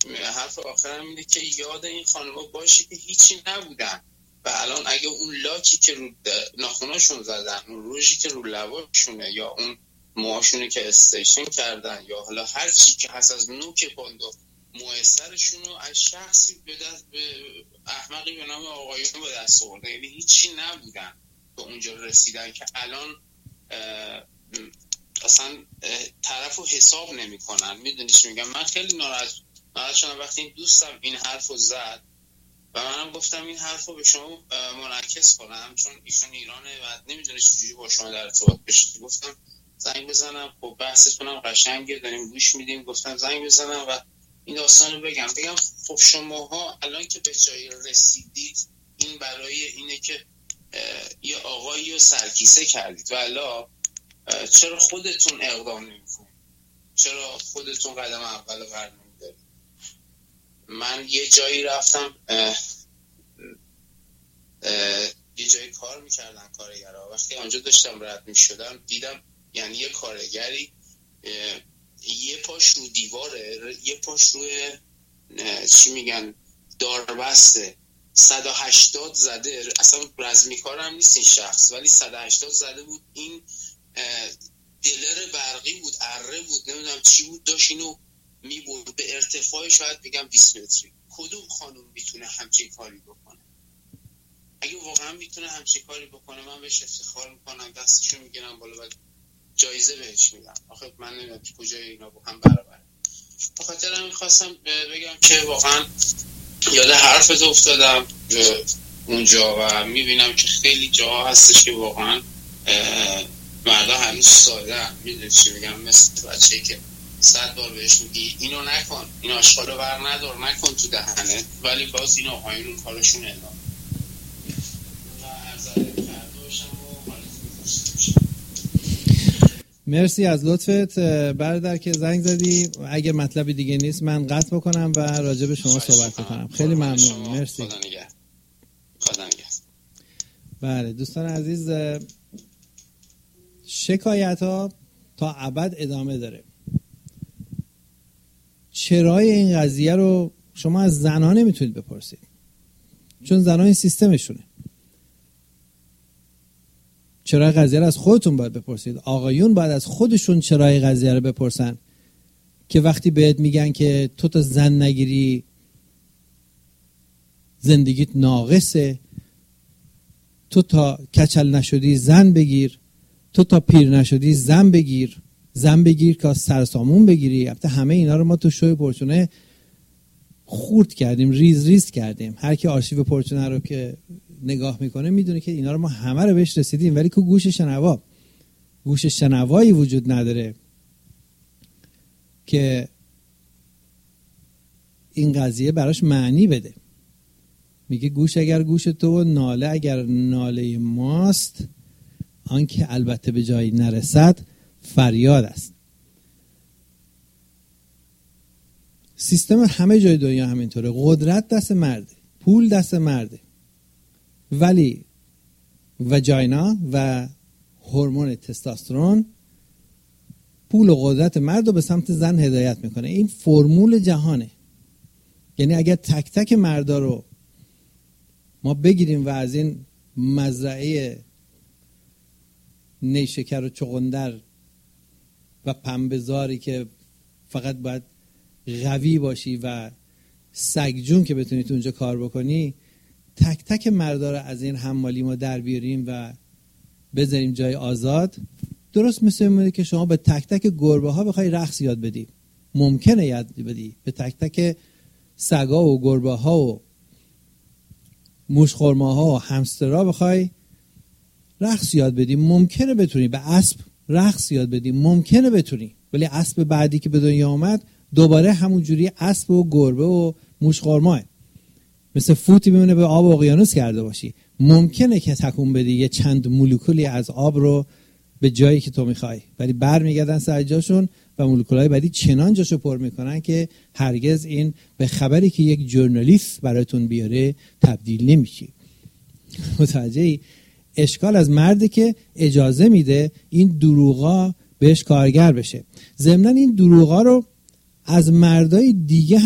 حرف آخرم اینه که یاد این خانم‌ها باشه که هیچی نبودن و الان اگه اون لاکی که رو ناخوناشون زدن، اون روژی که رو لباشونه، یا اون موهاشونه که استیشن کردن، یا حالا هر چی که هست از نوک پاندو موثرشون رو از شخصی به احمقی به نام آقایون به دست آوردن، یعنی هیچی نبودن به اونجا رسیدن که الان اصلا طرف رو حساب نمی کنن. میدونی چی میگم؟ من خیلی ناراحت شدم وقتی این دوستم این حرف رو زد و منم گفتم این حرف رو به شما منعکس کنم، چون ایشون ایرانه و نمیدونه چجوری با شما در ارتباط بشه. گفتم زنگ بزنم، خب بحثتونم قشنگه، داریم گوش میدیم. گفتم زنگ بزنم و این داستان رو بگم خب شماها الان که به جایی رسیدید این برای اینه که یه آقایی رو سرکیسه کردید و الا چرا خودتون اقدام نمی‌کنید؟ چرا خودتون قدم اول رو برنمی‌دارید؟ من یه جایی رفتم، یه جایی کار می‌کردن کارگرها. وقتی آنجا داشتم رد می‌شدم دیدم یعنی یه کارگری یه پاش رو دیواره، یه پاش روی چی میگن داربسته، 180 زده. اصلا رزمی کار هم نیست این شخص، ولی 180 زده بود. این دلر برقی بود، اره بود، نمیدونم چی بود، داشت اینو میبرد به ارتفاع شاید بگم 20 متری. کدوم خانم میتونه همچین کاری بکنه؟ اگه واقعا میتونه همچین کاری بکنه من بهش افتخار میکنم، دستشو میگیرم بالا و جایزه بهش میدم. آخه من نمیدونم کجای اینا با هم برابر. به خاطر همین خواستم بگم که واقعا یاد حرفت افتادم اونجا و میبینم که خیلی جاها هستش که واقعا مردا هنوز ساده. میدونی چی میگم؟ مثل بچه‌ای که 100 بار بهش میگی اینو نکن، این آشغالو بر ندار، نکن تو دهنه، ولی باز این آقایون اون کارشون ادامه. مرسی از لطفت برادر که زنگ زدی. اگر مطلبی دیگه نیست من قطع بکنم و راجع به شما صحبت کنم. خیلی ممنون. مرسی. خدا نگهدار. بله دوستان عزیز، شکایت ها تا ابد ادامه داره. چرای این قضیه رو شما از زنها نمیتونید بپرسید، چون زنها این سیستمشونه. چرای قضیه رو از خودتون باید بپرسید. آقایون باید از خودشون چرای قضیه رو بپرسن که وقتی بهت میگن که تو تا زن نگیری زندگیت ناقصه، تو تا کچل نشدی زن بگیر، تو تا پیر نشدی زن بگیر که سرسامون بگیری. البته همه اینا رو ما تو شوی پرچونه خورد کردیم، ریز کردیم. هر کی آرشیو پرچونه رو که نگاه میکنه میدونه که اینا رو ما همه رو بهش رسیدیم، ولی که گوش شنوایی وجود نداره که این قضیه براش معنی بده. میگه گوش اگر گوش تو، ناله اگر ناله ماست، آنکه البته به جایی نرسد فریاد است. سیستم همه جای دنیا همینطوره. قدرت دست مرده، پول دست مرده، ولی وجاینا و هورمون تستوسترون پول و قدرت مرد رو به سمت زن هدایت میکنه. این فرمول جهانه. یعنی اگر تک تک مردا رو ما بگیریم و از این مزرعه نیشکر و چغندر و پنبه‌زاری که فقط باید قوی باشی و سگجون که بتونی تو اونجا کار بکنی، تک تک مردا رو از این حمالی ما در بیاریم و بذاریم جای آزاد، درست مثل اینه که شما به تک تک گربه ها بخوای رقص یاد بدی. ممکنه یاد بدی. به تک تک سگا و گربه ها و موشخرما ها و همسترها بخوای رقص یاد بدی، ممکنه بتونی. به اسب رقص یاد بدی، ممکنه بتونی. ولی اسب بعدی که به دنیا آمد دوباره همون جوری اسب و گربه و موشخرماه، مثل فوتی میمونه به آب اقیانوس کرده باشی. ممکنه که تکون بدی یه چند مولکولی از آب رو به جایی که تو میخوای، ولی برمیگردن سر جاشون و مولکولای بعدی چنان جاشو پر میکنن که هرگز این به خبری که یک ژورنالیست براتون بیاره تبدیل نمیشی. متوجهی؟ اشکال از مرده که اجازه میده این دروغا بهش کارگر بشه. ضمناً این دروغا رو از مردای دیگه